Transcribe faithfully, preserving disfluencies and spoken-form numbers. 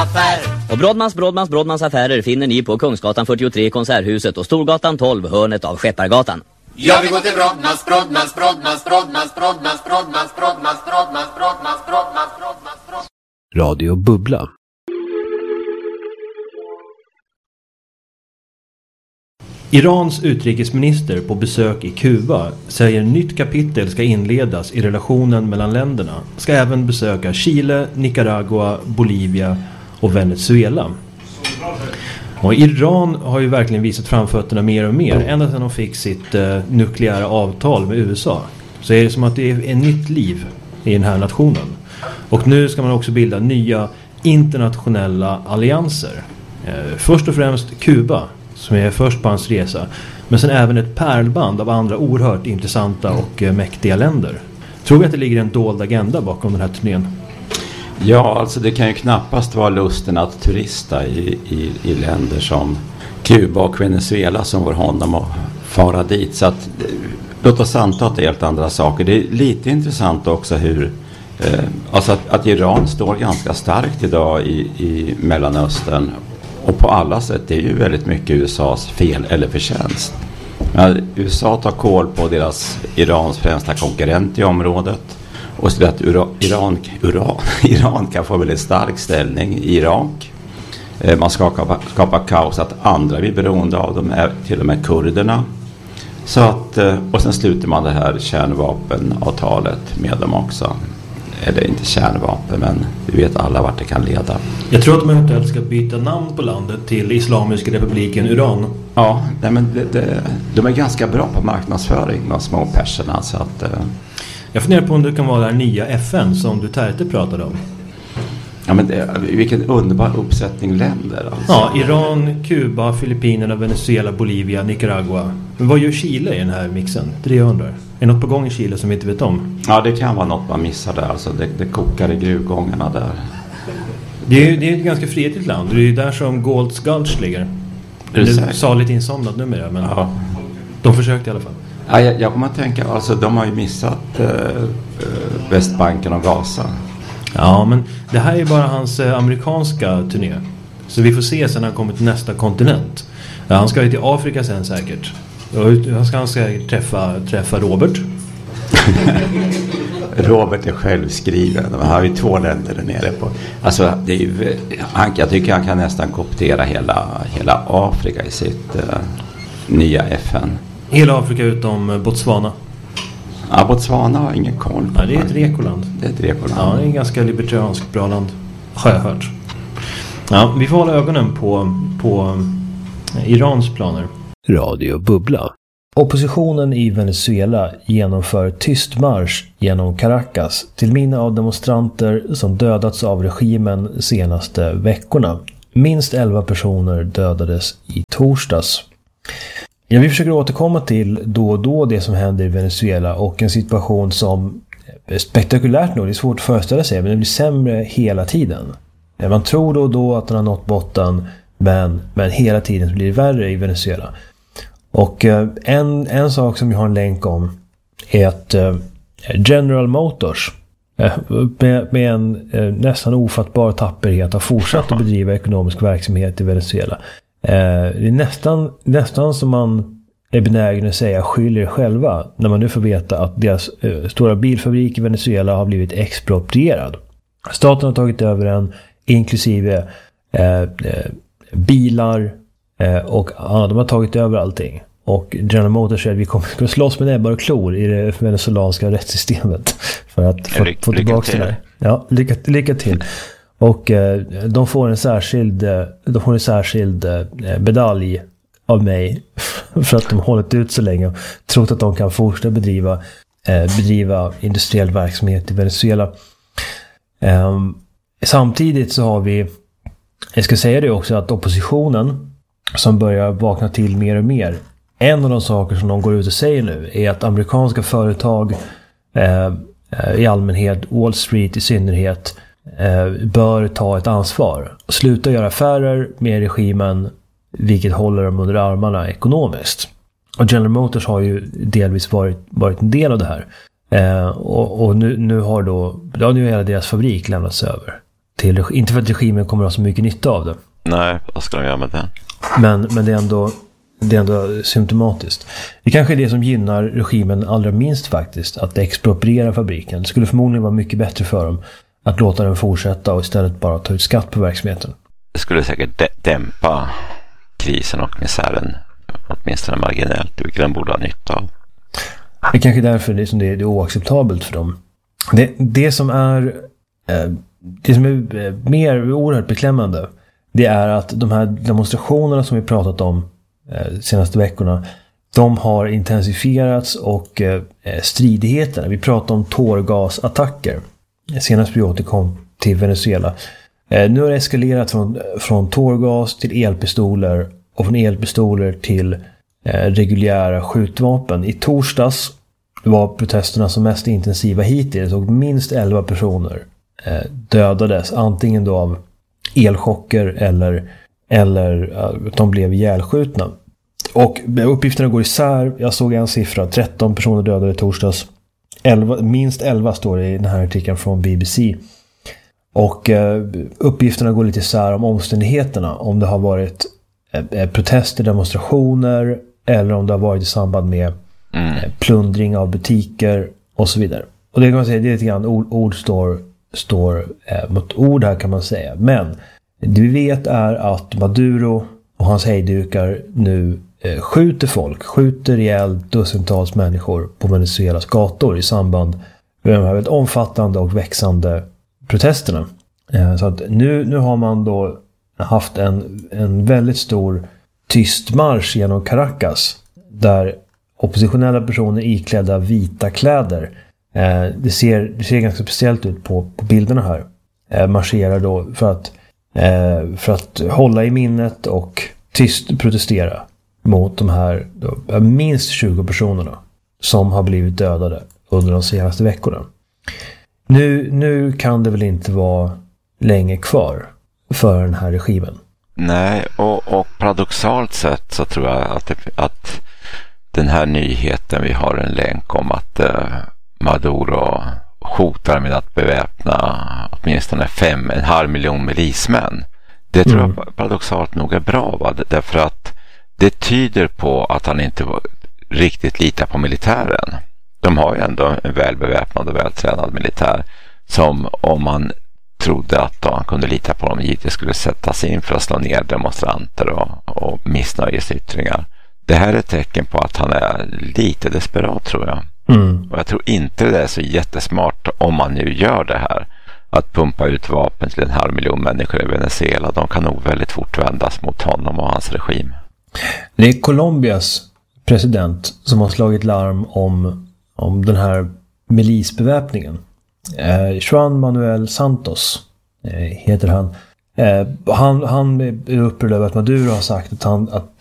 affär. Och Brodmans, Brodmans, Brodmans affärer finner ni på Kungsgatan fyrtiotre, Konserthuset, och Storgatan tolv, hörnet av Skeppargatan. Jag vill gå till Brodmans, Brodmans, Brodmans, Brodmans, Brodmans, Brodmans, Brodmans, Brodmans, Brodmans, Brodmans, Brodmans, Brodmans. Radio Bubbla. Irans utrikesminister på besök i Kuba säger att nytt kapitel ska inledas i relationen mellan länderna. Ska även besöka Chile, Nicaragua, Bolivia och Venezuela. Och Iran har ju verkligen visat framfötterna mer och mer. Ända sedan de fick sitt eh, nukleära avtal med U S A. Så är det som att det är ett nytt liv i den här nationen. Och nu ska man också bilda nya internationella allianser. Eh, först och främst Kuba, som är först på hans resa. Men sen även ett pärlband av andra oerhört intressanta och eh, mäktiga länder. Tror vi att det ligger en dold agenda bakom den här turnén? Ja, alltså det kan ju knappast vara lusten att turista i, i, i länder som Kuba och Venezuela som var honom att fara dit. Så att, låt oss anta att det är helt andra saker. Det är lite intressant också hur eh, alltså att, att Iran står ganska starkt idag i, i Mellanöstern. Och på alla sätt det är ju väldigt mycket U S A:s fel eller förtjänst. Ja, U S A tar koll på deras Irans främsta konkurrent i området. Och så att Iran, Iran, Iran, Iran kan få väldigt stark ställning i Irak. Eh, man ska skapa, skapa kaos att andra blir beroende av dem, är till och med kurderna. Så att, eh, och sen sluter man det här kärnvapenavtalet med dem också. Eller inte kärnvapen, men vi vet alla vart det kan leda. Jag tror att man eventuellt ska byta namn på landet till Islamiska republiken Iran. Ja, nej, men det, det, de är ganska bra på marknadsföring, de små perserna. Så att, eh, jag funderar på om det kan vara det här nya F N som Duterte pratade om. Ja, men det, vilken underbar uppsättning länder. Alltså. Ja, Iran, Kuba, Filippinerna, Venezuela, Bolivia, Nicaragua. Men vad gör Chile i den här mixen? Det är det jag undrar. Är det något på gång i Chile som vi inte vet om? Ja, det kan vara något man missar där. Alltså, det, det kokar i gruvgångarna där. Det är, det är ett ganska frihetligt land. Det är ju där som Galt's Gulch ligger. Det är saligt insomnat numera, men ja. De försökte i alla fall. Ja, jag, jag kommer att tänka, alltså de har ju missat eh, Västbanken och Gaza. Ja, men det här är bara hans eh, amerikanska turné. Så vi får se sen när han kommer till nästa kontinent. Ja, han ska ju till Afrika sen säkert. Och han ska, han ska träffa, träffa Robert. Robert är självskriven. Han har ju två länder där nere på. Alltså, det är ju, han, jag tycker han kan nästan koptera hela, hela Afrika i sitt eh, nya F N. Hela Afrika utom Botswana. Ja, Botswana har ingen koll på. Ja, det är ett rekoland. Det är ett rekoland. Ja, det är ett ganska libertarianskt bra land. Har jag hört. Ja, vi får hålla ögonen på, på Irans planer. Radio Bubbla. Oppositionen i Venezuela genomför tyst marsch genom Caracas till minne av demonstranter som dödats av regimen senaste veckorna. Minst elva personer dödades i torsdags. Ja, vi försöker återkomma till då och då det som händer i Venezuela och en situation som spektakulärt nog, det är svårt att föreställa sig, men det blir sämre hela tiden. Man tror då och då att den har nått botten, men, men hela tiden blir det värre i Venezuela. Och en, en sak som jag har en länk om är att General Motors med, med en nästan ofattbar tapperhet har fortsatt att bedriva ekonomisk verksamhet i Venezuela. Det är nästan, nästan som man är benägen att säga skyller själva när man nu får veta att deras eh, stora bilfabrik i Venezuela har blivit exproprierad. Staten har tagit över den inklusive eh, eh, bilar eh, och ja, de har tagit över allting. Och General Motors säger att vi kommer att slåss med näbbar och klor i det venezuelanska rättssystemet för att få, få tillbaka det där. Ja, lycka, lycka till. Och eh, de får en särskild de får en särskild eh, medalj av mig för att de hållit ut så länge och trott att de kan fortsätta bedriva eh, bedriva industriell verksamhet i Venezuela. Eh, samtidigt så har vi, jag ska säga det också, att oppositionen som börjar vakna till mer och mer, en av de saker som de går ut och säger nu är att amerikanska företag eh, i allmänhet, Wall Street i synnerhet, bör ta ett ansvar och sluta göra affärer med regimen, vilket håller dem under armarna ekonomiskt. Och General Motors har ju delvis varit, varit en del av det här. Eh, och och nu, nu har då ja, nu har hela deras fabrik lämnats över. till, inte för att regimen kommer att ha så mycket nytta av det. Nej, vad ska de göra med den? Men, men det är ändå det är ändå symptomatiskt. Det kanske är det som gynnar regimen allra minst faktiskt, att expropriera fabriken. Det skulle förmodligen vara mycket bättre för dem att låta den fortsätta och istället bara ta ut skatt på verksamheten. Det skulle säkert dä- dämpa krisen och misären åtminstone marginellt, vilket den borde ha nytta av. Det är kanske därför det, som det, är, det är oacceptabelt för dem. Det, det som är eh, det som är eh, mer oerhört beklämmande, det är att de här demonstrationerna som vi pratat om eh, senaste veckorna, de har intensifierats och eh, stridigheterna. Vi pratar om tårgasattacker. Senast vi återkom till Venezuela. Eh, nu har det eskalerat från, från tårgas till elpistoler och från elpistoler till eh, reguljära skjutvapen. I torsdags var protesterna som mest intensiva hittills och minst elva personer eh, dödades. Antingen då av elchocker eller, eller uh, de blev ihjälskjutna. Och uppgifterna går isär. Jag såg en siffra, tretton personer dödade i torsdags. elva, minst elva står det i den här artikeln från B B C. Och uh, uppgifterna går lite isär om omständigheterna. Om det har varit uh, protester, demonstrationer eller om det har varit i samband med mm. uh, plundring av butiker och så vidare. Och det kan man säga, det är lite grann ord, ord står, står uh, mot ord här kan man säga. Men det vi vet är att Maduro och hans hejdukar nu eh, skjuter folk, skjuter ihjäl dussintals människor på Venezuelas gator i samband med de här väldigt omfattande och växande protesterna. Eh, så att nu, nu har man då haft en, en väldigt stor tyst marsch genom Caracas där oppositionella personer iklädda vita kläder, eh, det, ser, det ser ganska speciellt ut på, på bilderna här, eh, marscherar då för att för att hålla i minnet och tyst protestera mot de här då, minst tjugo personerna som har blivit dödade under de senaste veckorna. Nu, nu kan det väl inte vara länge kvar för den här regimen. Nej, och, och paradoxalt sett så tror jag att, det, att den här nyheten, vi har en länk om att eh, Maduro hotar med att beväpna åtminstone fem, en halv miljon milismän. Det tror mm. jag paradoxalt nog är bra, va? Därför att det tyder på att han inte riktigt litar på militären. De har ju ändå en välbeväpnad och vältränad militär som, om man trodde att då han kunde lita på dem, givetvis skulle sättas in för att slå ner demonstranter och, och missnöjesyttringar. Det här är ett tecken på att han är lite desperat, tror jag. Mm. Och jag tror inte det är så jättesmart om man nu gör det här, att pumpa ut vapen till en halv miljon människor i Venezuela. De kan nog väldigt fort vändas mot honom och hans regim. Det är Colombias president som har slagit larm om, om den här milisbeväpningen. eh, Juan Manuel Santos eh, heter han. eh, han Han är upprörd över att Maduro har sagt att, han, att